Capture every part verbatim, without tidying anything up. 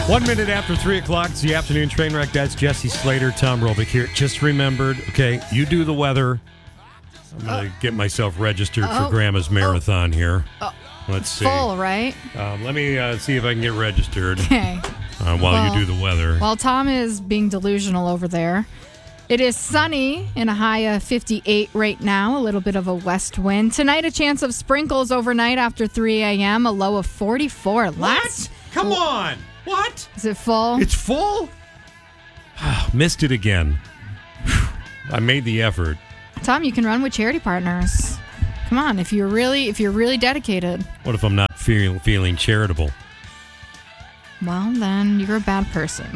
One minute after three o'clock, it's the afternoon train wreck. That's Jesse Slater, Tom Robick here. Just remembered, okay, you do the weather. I'm going to get myself registered oh, for Grandma's Marathon oh, here. Oh, Let's see. Full, right? Um, let me uh, see if I can get registered Okay. uh, while well, you do the weather. While Tom is being delusional over there, it is sunny and a high of fifty-eight right now, a little bit of a west wind. Tonight, a chance of sprinkles overnight after three a.m., a low of forty-four. Last, what? Come on. What? Is it full? It's full? Missed it again. I made the effort. Tom, you can run with charity partners. Come on, if you're really if you're really dedicated. What if I'm not feel, feeling charitable? Well, then you're a bad person.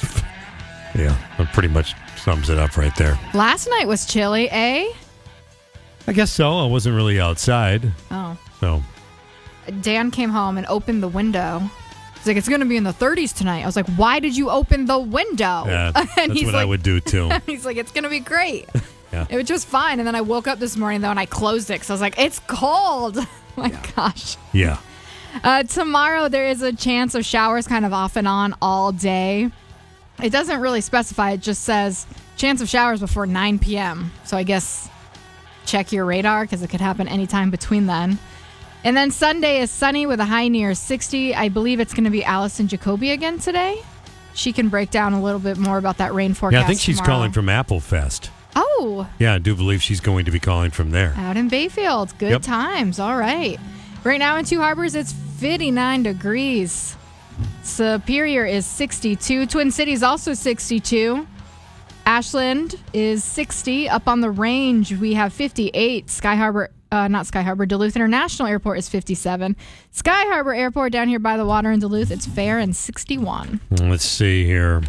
Yeah, that pretty much sums it up right there. Last night was chilly, eh? I guess so. I wasn't really outside. Oh. So. Dan came home and opened the window. He's like, it's going to be in the thirties tonight. I was like, why did you open the window? Yeah, that's and he's what like, I would do, too. He's like, it's going to be great. Yeah. It was just fine. And then I woke up this morning, though, and I closed it because I was like, it's cold. My yeah. gosh. Yeah. Uh, tomorrow, there is a chance of showers kind of off and on all day. It doesn't really specify. It just says chance of showers before nine p.m. So I guess check your radar because it could happen anytime between then. And then Sunday is sunny with a high near sixty. I believe it's going to be Allison Jacoby again today. She can break down a little bit more about that rain forecast. Yeah, I think she's tomorrow. calling from Applefest. Oh. Yeah, I do believe she's going to be calling from there. Out in Bayfield. Good Yep. times. All right. Right now in Two Harbors, it's fifty-nine degrees. Superior is sixty-two. Twin Cities also sixty-two. Ashland is sixty. Up on the range, we have fifty-eight. Sky Harbor, uh, not Sky Harbor, Duluth International Airport is fifty-seven. Sky Harbor Airport down here by the water in Duluth, it's fair and sixty-one. Let's see here.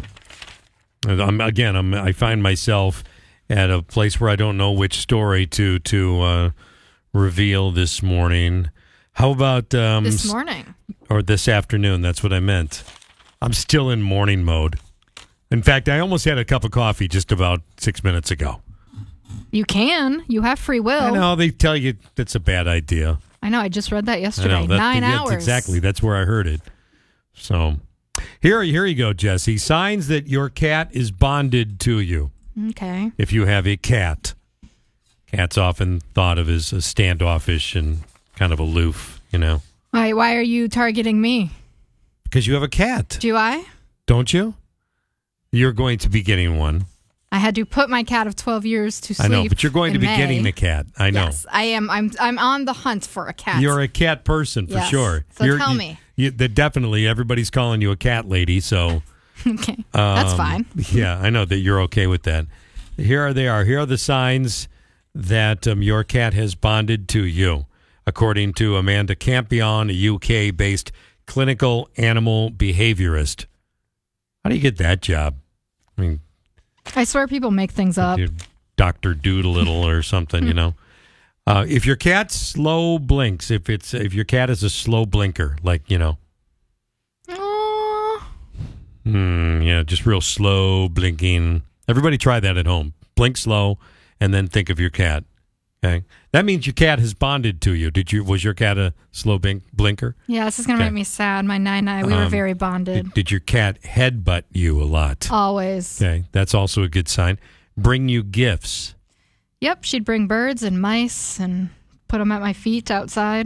I'm, again, I'm, I find myself at a place where I don't know which story to to uh, reveal this morning. How about um, This morning? Or this afternoon? That's what I meant. I'm still in morning mode. In fact, I almost had a cup of coffee just about six minutes ago. You can. You have free will. I know. They tell you that's a bad idea. I know. I just read that I yesterday. know. That, Nine that's hours. Exactly. That's where I heard it. So here, here you go, Jesse. Signs that your cat is bonded to you. Okay. If you have a cat. Cat's often thought of as a standoffish and kind of aloof, you know. Why, why are you targeting me? Because you have a cat. Do I? Don't you? You're going to be getting one. I had to put my cat of twelve years to sleep. I know, but you're going to be May. getting a cat. I know. Yes, I am. I'm I'm on the hunt for a cat. You're a cat person for Yes. sure. So you're, tell you, me. You, that definitely, everybody's calling you a cat lady, so. Okay, that's um, fine. Yeah, I know that you're okay with that. Here they are. Here are the signs that um, your cat has bonded to you, according to Amanda Campion, a U K-based clinical animal behaviorist. How do you get that job? I mean, I swear people make things up. Doctor Doolittle or something, you know. Uh, if your cat slow blinks, if it's if your cat is a slow blinker, like, you know, Aww. mm, yeah, just real slow blinking. Everybody try that at home. Blink slow, and then think of your cat. Okay, that means your cat has bonded to you. Did you? Was your cat a slow blink, blinker? Yeah, this is gonna Okay. make me sad. My nine nine. We were Um, very bonded. Did, did your cat headbutt you a lot? Always. Okay, that's also a good sign. Bring you gifts. Yep, she'd bring birds and mice and put them at my feet outside.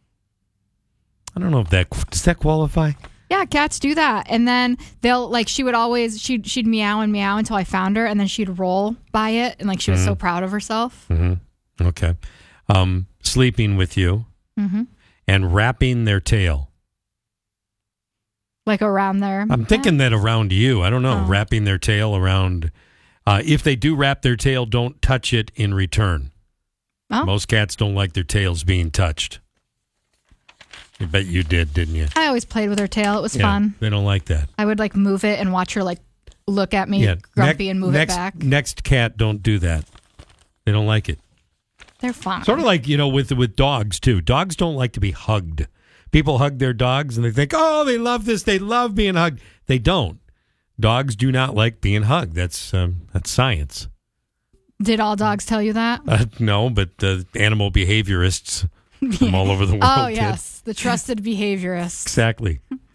I don't know if that does that qualify. Yeah, cats do that. And then they'll, like, she would always, she'd, she'd meow and meow until I found her, and then she'd roll by it, and, like, she was Mm-hmm. so proud of herself. Mm-hmm. Okay. Um, sleeping with you Mm-hmm. and wrapping their tail. Like, around there. I'm thinking that around you. I don't know. Oh. Wrapping their tail around. Uh, if they do wrap their tail, don't touch it in return. Oh. Most cats don't like their tails being touched. I bet you did, didn't you? I always played with her tail. It was Yeah, fun. They don't like that. I would, like, move it and watch her, like, look at me grumpy Nec- and move next, it back. Next cat, don't do that. They don't like it. They're fun. Sort of like, you know, with with dogs, too. Dogs don't like to be hugged. People hug their dogs and they think, oh, they love this. They love being hugged. They don't. Dogs do not like being hugged. That's um, that's science. Did all dogs tell you that? Uh, no, but the animal behaviorists from all over the world Oh, did. yes. The trusted behaviorist. Exactly.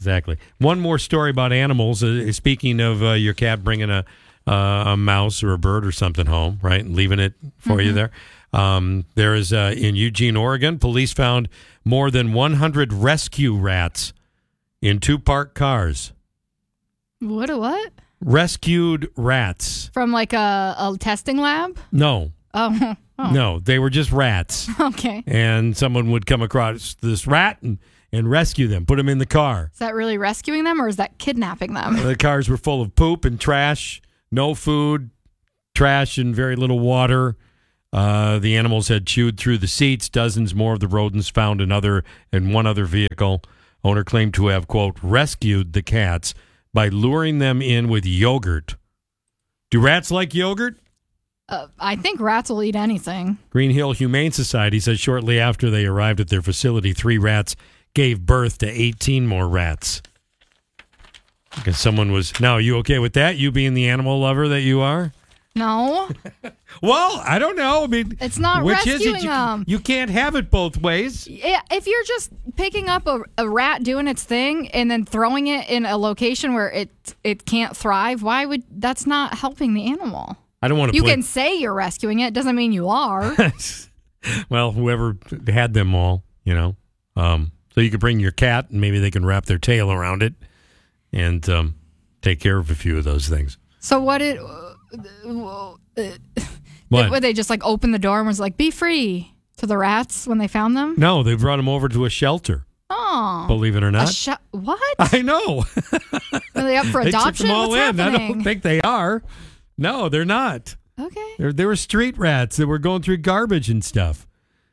exactly. One more story about animals. Uh, speaking of uh, your cat bringing a uh, a mouse or a bird or something home, right, and leaving it for mm-hmm. you there. Um, there is uh, in Eugene, Oregon, police found more than one hundred rescue rats in two parked cars. What a what? Rescued rats. From like a, a testing lab? No. Oh. oh. No, they were just rats. Okay. And someone would come across this rat and, and rescue them, put them in the car. Is that really rescuing them or is that kidnapping them? The cars were full of poop and trash, no food, trash and very little water. Uh, the animals had chewed through the seats. Dozens more of the rodents found in other in one other vehicle. Owner claimed to have, quote, rescued the cats by luring them in with yogurt. Do rats like yogurt? Uh, I think rats will eat anything. Green Hill Humane Society says shortly after they arrived at their facility, three rats gave birth to eighteen more rats. Because someone was... Now, are you okay with that? You being the animal lover that you are? No. Well, I don't know. I mean, it's not which rescuing is it? You, them. You can't have it both ways. If you're just picking up a, a rat doing its thing and then throwing it in a location where it it can't thrive, why would that's not helping the animal? I don't want to. You play. can say you're rescuing it. Doesn't mean you are. Well, whoever had them all, you know. Um, so you could bring your cat, and maybe they can wrap their tail around it and um, take care of a few of those things. So what it? Uh, what? Would they just like open the door and was like, "Be free" to the rats when they found them? No, they brought them over to a shelter. Oh, believe it or not. A sh- what? I know. Are they up for they adoption? Took them all What's in. happening? I don't think they are. No, they're not. Okay. They're, they were street rats that were going through garbage and stuff.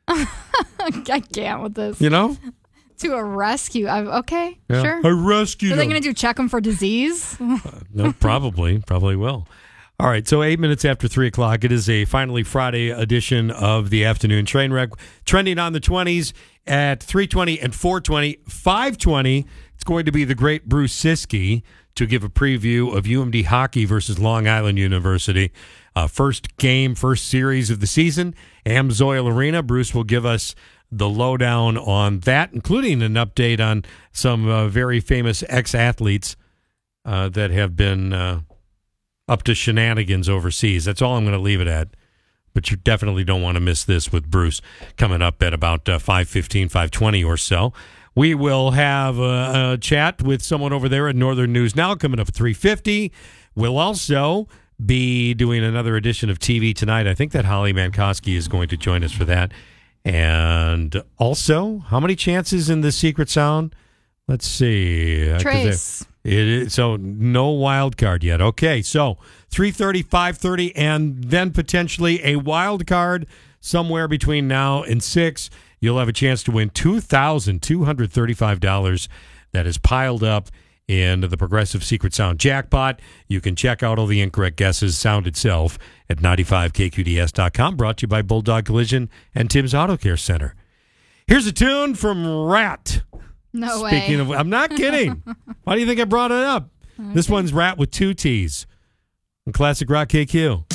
I can't with this. You know? To a rescue. I, okay, yeah. sure. I rescued Are them. they going to do check them for disease? uh, no, probably. Probably will. All right, so eight minutes after three o'clock, it is a finally Friday edition of the Afternoon Train Wreck. Trending on the twenties at three twenty and four twenty. five twenty, it's going to be the great Bruce Siskey to give a preview of U M D hockey versus Long Island University. Uh, first game, first series of the season, Amsoil Arena. Bruce will give us the lowdown on that, including an update on some uh, very famous ex-athletes uh, that have been uh, up to shenanigans overseas. That's all I'm going to leave it at. But you definitely don't want to miss this with Bruce coming up at about uh, five fifteen, five twenty or so. We will have a, a chat with someone over there at Northern News Now coming up at three fifty. We'll also be doing another edition of T V Tonight. I think that Holly Mankowski is going to join us for that. And also, how many chances in the Secret Sound? Let's see. Trace. It is, so no wild card yet. Okay, so three thirty, five thirty, and then potentially a wild card somewhere between now and six. You'll have a chance to win two thousand two hundred thirty-five dollars that is piled up in the Progressive Secret Sound jackpot. You can check out all the incorrect guesses, sound itself, at ninety-five K Q D S dot com. Brought to you by Bulldog Collision and Tim's Auto Care Center. Here's a tune from Rat. No Speaking way. of, I'm not kidding. Why do you think I brought it up? Okay. This one's Rat with two T's on Classic Rock K Q.